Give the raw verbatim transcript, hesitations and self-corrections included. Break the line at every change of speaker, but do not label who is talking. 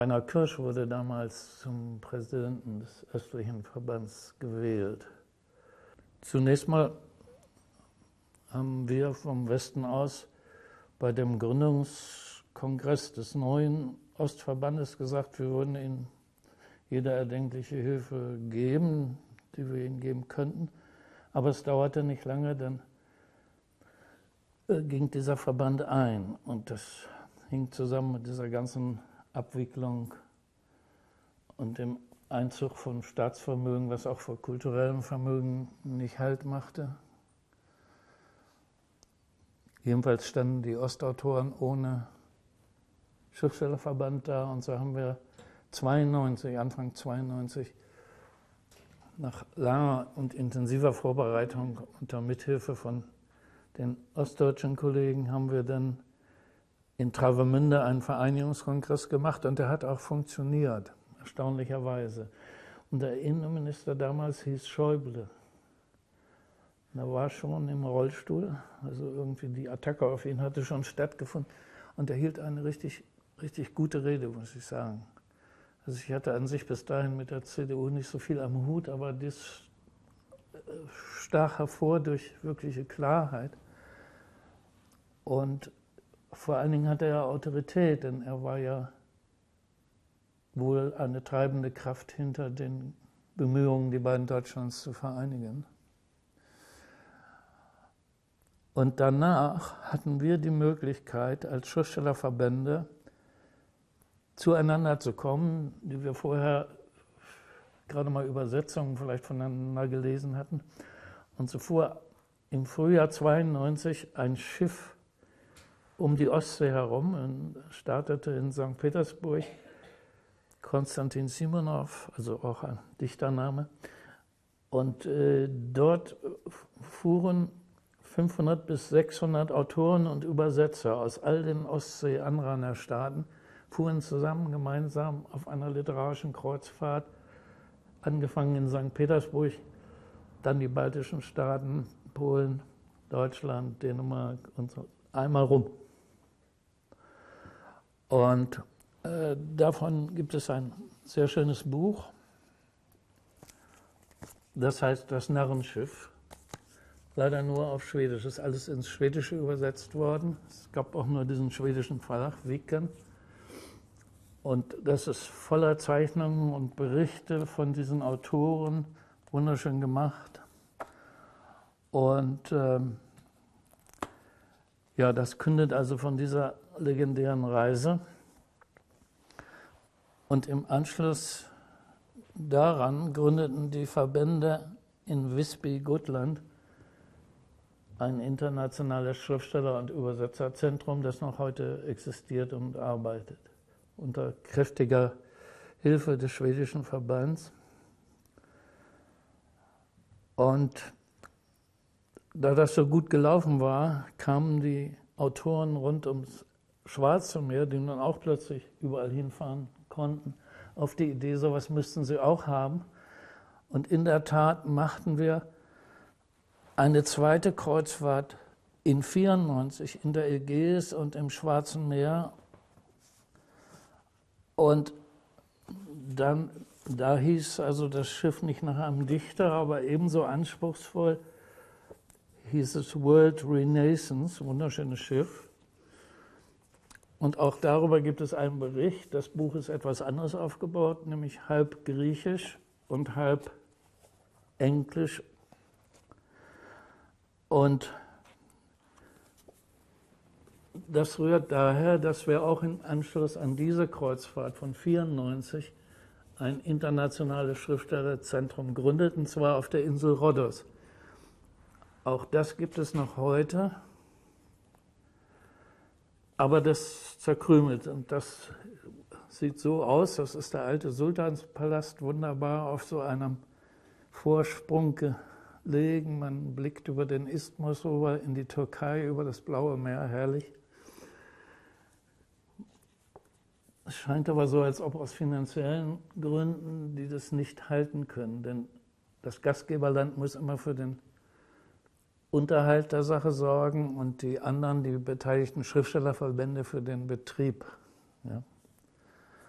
Rainer Kirsch wurde damals zum Präsidenten des östlichen Verbands gewählt. Zunächst mal haben wir vom Westen aus bei dem Gründungskongress des neuen Ostverbandes gesagt, wir würden ihnen jede erdenkliche Hilfe geben, die wir ihnen geben könnten. Aber es dauerte nicht lange, dann ging dieser Verband ein. Und das hing zusammen mit dieser ganzen Abwicklung und dem Einzug von Staatsvermögen, was auch vor kulturellem Vermögen nicht Halt machte. Jedenfalls standen die Ostautoren ohne Schriftstellerverband da, und so haben wir zweiundneunzig, Anfang zweiundneunzig, nach langer und intensiver Vorbereitung unter Mithilfe von den ostdeutschen Kollegen haben wir dann in Travemünde einen Vereinigungskongress gemacht, und der hat auch funktioniert, erstaunlicherweise. Und der Innenminister damals hieß Schäuble. Er war schon im Rollstuhl, also irgendwie die Attacke auf ihn hatte schon stattgefunden, und er hielt eine richtig, richtig gute Rede, muss ich sagen. Also ich hatte an sich bis dahin mit der C D U nicht so viel am Hut, aber das stach hervor durch wirkliche Klarheit. Und vor allen Dingen hatte er Autorität, denn er war ja wohl eine treibende Kraft hinter den Bemühungen, die beiden Deutschlands zu vereinigen. Und danach hatten wir die Möglichkeit, als Schriftstellerverbände zueinander zu kommen, die wir vorher gerade mal Übersetzungen vielleicht voneinander gelesen hatten. Und so fuhr im Frühjahr zweiundneunzig ein Schiff um die Ostsee herum und startete in Sankt Petersburg. Konstantin Simonow, also auch ein Dichtername. Und äh, dort fuhren fünfhundert bis sechshundert Autoren und Übersetzer aus all den Ostsee-Anrainerstaaten, fuhren zusammen gemeinsam auf einer literarischen Kreuzfahrt, angefangen in Sankt Petersburg, dann die baltischen Staaten, Polen, Deutschland, Dänemark und so, einmal rum. Und äh, davon gibt es ein sehr schönes Buch, das heißt Das Narrenschiff, leider nur auf Schwedisch, ist alles ins Schwedische übersetzt worden. Es gab auch nur diesen schwedischen Verlag, Viken. Und das ist voller Zeichnungen und Berichte von diesen Autoren, wunderschön gemacht. Und ähm, ja, das kündet also von dieser legendären Reise. Und im Anschluss daran gründeten die Verbände in Visby, Gotland, ein internationales Schriftsteller- und Übersetzerzentrum, das noch heute existiert und arbeitet, unter kräftiger Hilfe des schwedischen Verbands. Und da das so gut gelaufen war, kamen die Autoren rund ums Schwarze Meer, die nun auch plötzlich überall hinfahren konnten, auf die Idee, sowas müssten sie auch haben. Und in der Tat machten wir eine zweite Kreuzfahrt in vierundneunzig in der Ägäis und im Schwarzen Meer. Und dann, da hieß also das Schiff nicht nach einem Dichter, aber ebenso anspruchsvoll hieß es World Renaissance, wunderschönes Schiff. Und auch darüber gibt es einen Bericht. Das Buch ist etwas anderes aufgebaut, nämlich halb griechisch und halb englisch. Und das rührt daher, dass wir auch im Anschluss an diese Kreuzfahrt von vierundneunzig ein internationales Schriftstellerzentrum gründeten, und zwar auf der Insel Rhodos. Auch das gibt es noch heute, aber das zerkrümelt. Und das sieht so aus, das ist der alte Sultanspalast, wunderbar auf so einem Vorsprung gelegen. Man blickt über den Isthmus rüber in die Türkei, über das Blaue Meer, herrlich. Es scheint aber so, als ob aus finanziellen Gründen die das nicht halten können, denn das Gastgeberland muss immer für den Unterhalt der Sache sorgen und die anderen, die beteiligten Schriftstellerverbände, für den Betrieb. Ja.